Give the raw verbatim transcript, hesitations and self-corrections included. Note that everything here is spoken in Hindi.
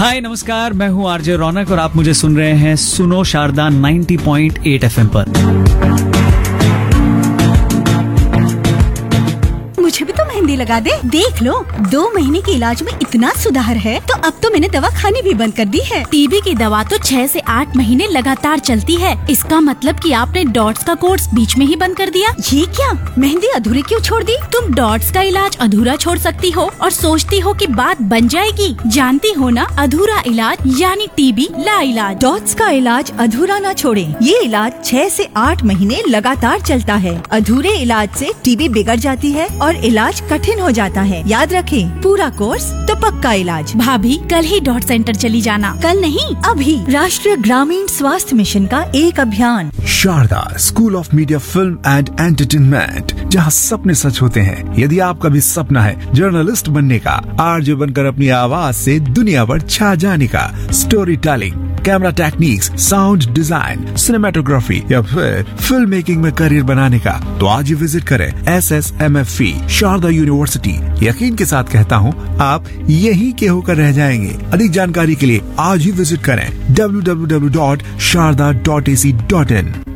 हाय नमस्कार, मैं हूँ आरजे रौनक और आप मुझे सुन रहे हैं सुनो शारदा नब्बे पॉइंट आठ एफएम पर। मुझे भी तो मेहंदी लगा दे। देख लो, दो महीने के इलाज में इतना सुधार है तो अब तो मैंने दवा खानी भी बंद कर दी है। टीबी की दवा तो छह से आठ महीने लगातार चलती है। इसका मतलब कि आपने डॉट्स का कोर्स बीच में ही बंद कर दिया। ये क्या, मेहंदी अधूरी क्यों छोड़ दी? तुम डॉट्स का इलाज अधूरा छोड़ सकती हो और सोचती हो कि बात बन जाएगी। जानती हो ना, अधूरा इलाज यानी टीबी ला इलाज। डॉट्स का इलाज अधूरा न छोड़ें। ये इलाज छह से आठ महीने लगातार चलता है। अधूरे इलाज से टीबी बिगड़ जाती है और इलाज कठिन हो जाता है। याद रखें, पूरा कोर्स तो पक्का इलाज। भाभी, कल ही डॉट सेंटर चली जाना। कल नहीं, अभी। राष्ट्रीय ग्रामीण स्वास्थ्य मिशन का एक अभियान। Sharda school of media film and entertainment, जहां सपने सच होते हैं। यदि आपका भी सपना है जर्नलिस्ट बनने का, आरजे बनकर अपनी आवाज से दुनिया पर छा जाने का, story telling, camera techniques, sound design, cinematography या फिर फिल्म मेकिंग में करियर बनाने का, तो आज ही विजिट करें S S M F E Sharda university. यकीन के साथ कहता हूँ, आप यहीं के होकर रह जाएंगे। अधिक जानकारी के लिए आज ही विजिट करें W W W dot Sharda dot A C dot in.